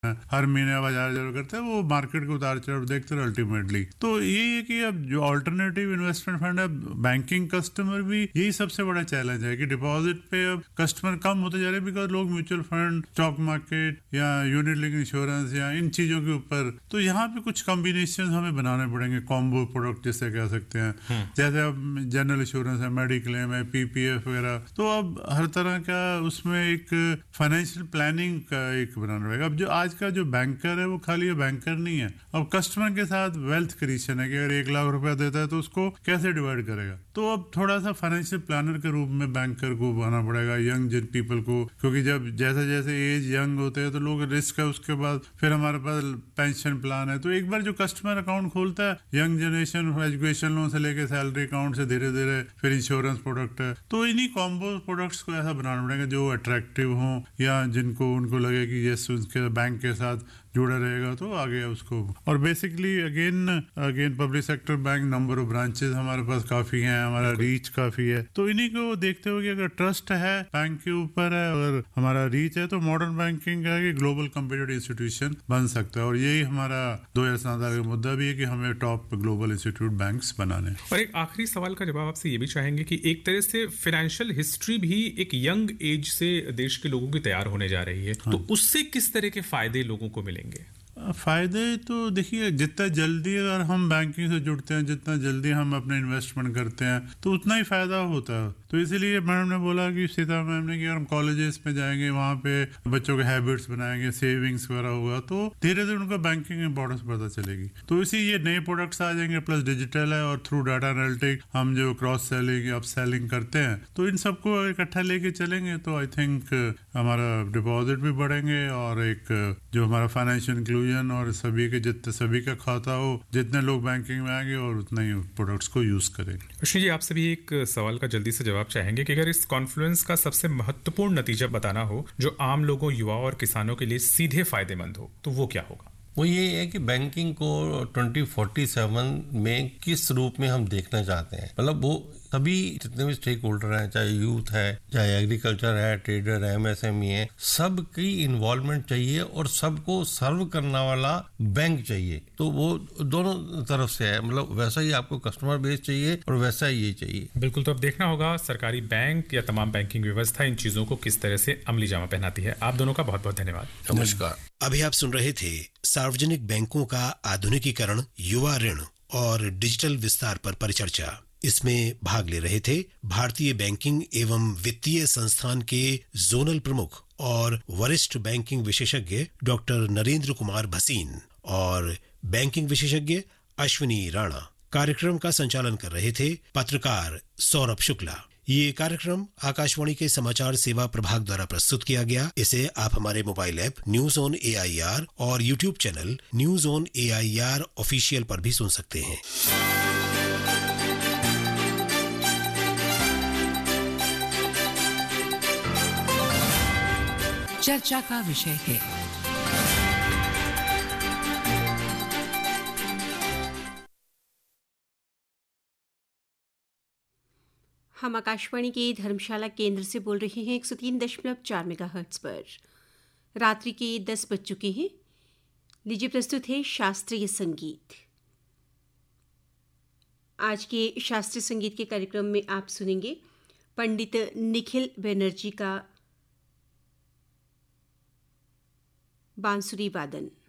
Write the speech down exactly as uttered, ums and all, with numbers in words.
हर महीने बाजार जरूर करते हैं, वो मार्केट को उतार चढ़ाव देखते हैं अल्टीमेटली। तो ये है कि अब जो अल्टरनेटिव इन्वेस्टमेंट फंड है, बैंकिंग कस्टमर भी यही सबसे बड़ा चैलेंज है कि डिपॉजिट पे अब कस्टमर कम होते जा रहे हैं, बिकॉज लोग म्यूचुअल फंड, स्टॉक मार्केट या यूनिट लिंक इंश्योरेंस या इन चीजों के ऊपर, तो यहाँ पे कुछ कॉम्बिनेशन हमें बनाने पड़ेंगे, कॉम्बो प्रोडक्ट जिसे कह सकते हैं। जैसे अब जनरल इंश्योरेंस है, मेडिक्लेम है, पीपीएफ वगैरह, तो अब हर तरह का उसमें एक फाइनेंशियल प्लानिंग का एक बनाना पड़ेगा। अब जो आज का जो बैंकर है वो खाली ये बैंकर नहीं है, अब कस्टमर के साथ वेल्थ क्रिएशन है कि अगर एक लाख रुपया देता है तो उसको कैसे डिवाइड करेगा। तो अब थोड़ा सा फाइनेंशियल प्लानर के रूप में बैंकर को बनाना पड़ेगा, यंग जिन पीपल को, क्योंकि जब जैसे जैसे एज यंग होते हैं तो लोग रिस्क है, उसके बाद फिर हमारे पास पेंशन प्लान है। तो एक बार जो कस्टमर अकाउंट खोलता है, यंग जनरेशन एजुकेशन लोन से लेके सैलरी अकाउंट से धीरे धीरे फिर इंश्योरेंस प्रोडक्ट है, तो इन्हीं कॉम्बो प्रोडक्ट्स को ऐसा बनाना पड़ेगा जो अट्रैक्टिव हो या जिनको उनको लगे कि ये उनके बैंक के साथ जुड़ा रहेगा तो आगे उसको। और basically again again public sector bank, number of branches हमारे पास काफी हैं, हमारा रीच काफी है, तो इन्हीं को देखते हुए कि अगर ट्रस्ट है बैंक के ऊपर है और हमारा रीच है, तो मॉडर्न बैंकिंग का कि ग्लोबल कम्पिटिटिव इंस्टीट्यूशन बन सकता है। और यही हमारा दो हजार सत्रह का मुद्दा भी है कि हमें टॉप ग्लोबल इंस्टीट्यूट बैंक्स बनाने। और एक आखिरी सवाल का जवाब आपसे ये भी चाहेंगे कि एक तरह से फाइनेंशियल हिस्ट्री भी एक यंग एज से देश के लोगों की तैयार होने जा रही है, हाँ। तो उससे किस तरह के फायदे लोगों को मिलेंगे? फायदे तो देखिए, जितना जल्दी अगर हम बैंकिंग से जुड़ते हैं, जितना जल्दी हम अपने इन्वेस्टमेंट करते हैं, तो उतना ही फायदा होता है। तो इसीलिए मैडम ने बोला कि सीता मैम ने कि हम कॉलेजेस में जाएंगे, वहाँ पे बच्चों के हैबिट्स बनाएंगे, सेविंग्स वगैरह होगा, तो धीरे धीरे उनको बैंकिंग इंपॉर्टेंस पता चलेगी। तो इसी ये नए प्रोडक्ट्स आ जाएंगे, प्लस डिजिटल है और थ्रू डाटा एनालिटिक हम जो क्रॉस सेलिंग अप सेलिंग करते हैं, तो इन सबको इकट्ठा लेके चलेंगे तो आई थिंक हमारा डिपॉजिट भी बढ़ेंगे और एक जो हमारा फाइनेंशियल इंक्लूजन और सभी के जितने सभी का खाता हो, जितने लोग बैंकिंग में आएंगे और उतना ही प्रोडक्ट्स को यूज करेंगे। रोशनी जी, आपसे भी एक सवाल का जल्दी से जवाब चाहेंगे कि अगर इस कॉन्फ्लुएंस का सबसे महत्वपूर्ण नतीजा बताना हो जो आम लोगों, युवाओं और किसानों के लिए सीधे फायदेमंद हो, तो वो क्या होगा? वो ये है कि बैंकिंग को ट्वेंटी फोर्टी सेवन में किस रूप में हम देखना चाहते हैं। मतलब वो सभी जितने भी स्टेक होल्डर हैं, चाहे यूथ है, चाहे एग्रीकल्चर है, ट्रेडर है, एमएसएमई है, सबकी इन्वॉल्वमेंट चाहिए और सबको सर्व करने वाला बैंक चाहिए। तो वो दोनों तरफ से है, मतलब वैसा ही आपको कस्टमर बेस चाहिए और वैसा ही ये चाहिए। बिल्कुल, तो अब देखना होगा सरकारी बैंक या तमाम बैंकिंग व्यवस्था इन चीजों को किस तरह से अमली जामा पहनाती है। आप दोनों का बहुत बहुत धन्यवाद। नमस्कार। अभी आप सुन रहे थे सार्वजनिक बैंकों का आधुनिकीकरण, युवा ऋण और डिजिटल विस्तार पर परिचर्चा। इसमें भाग ले रहे थे भारतीय बैंकिंग एवं वित्तीय संस्थान के जोनल प्रमुख और वरिष्ठ बैंकिंग विशेषज्ञ डॉक्टर नरेंद्र कुमार भसीन और बैंकिंग विशेषज्ञ अश्विनी राणा। कार्यक्रम का संचालन कर रहे थे पत्रकार सौरभ शुक्ला। ये कार्यक्रम आकाशवाणी के समाचार सेवा प्रभाग द्वारा प्रस्तुत किया गया। इसे आप हमारे mobile app news on A I R और YouTube channel news on A I R official पर भी सुन सकते हैं। चर्चा का विषय है हम आकाशवाणी के धर्मशाला केंद्र से बोल रहे हैं एक सौ तीन दशमलव चार मेगाहर्ट्ज पर। रात्रि के दस बज चुके हैं। लीजिए प्रस्तुत है शास्त्रीय संगीत। आज के शास्त्रीय संगीत के कार्यक्रम में आप सुनेंगे पंडित निखिल बनर्जी का बांसुरी वादन।